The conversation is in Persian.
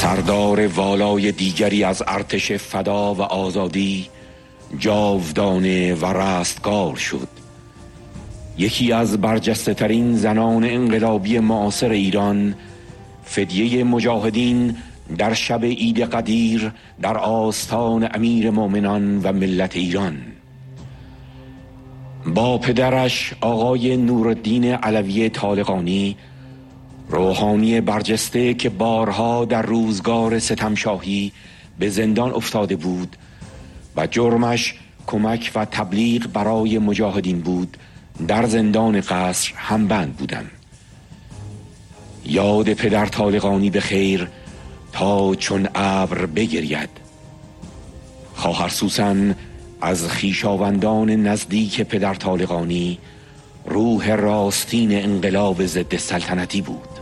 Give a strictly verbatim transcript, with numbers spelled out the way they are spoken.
سردار والای دیگری از ارتش فدا و آزادی جاودانه و رستگار شد. یکی از برجسته ترین زنان انقلابی معاصر ایران، فدیه مجاهدین در شب عید قدیر در آستان امیر مومنان و ملت ایران. با پدرش آقای نورالدین علوی طالقانی، روحانی برجسته که بارها در روزگار ستمشاهی به زندان افتاده بود و جرمش کمک و تبلیغ برای مجاهدین بود، در زندان قصر همبند بودم. یاد پدر طالقانی به خیر تا چون ابر بگرید. خواهر سوسن از خویشاوندان نزدیک پدر طالقانی روح راستین انقلاب ضد سلطنتی بود.